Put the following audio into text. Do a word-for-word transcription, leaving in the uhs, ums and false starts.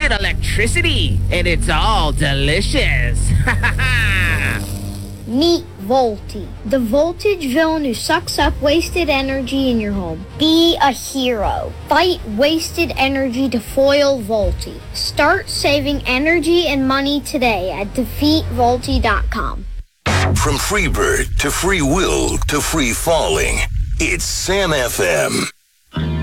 wasted electricity, and it's all delicious. Meet Volti, the voltage villain who sucks up wasted energy in your home. Be a hero. Fight wasted energy to foil Volti. Start saving energy and money today at defeat volti dot com. From Freebird to free will to free falling, it's Sam F M.